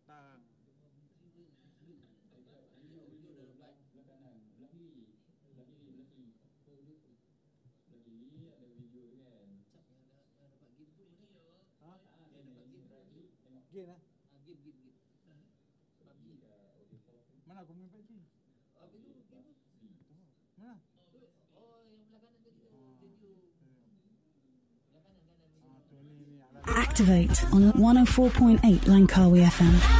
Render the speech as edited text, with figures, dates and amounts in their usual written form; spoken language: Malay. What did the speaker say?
datang. Game lah. Mana aku main PUBG? Mana? Oh, yang belah kanan tadi tu. Belah kanan. Activate on 104.8 Langkawi FM.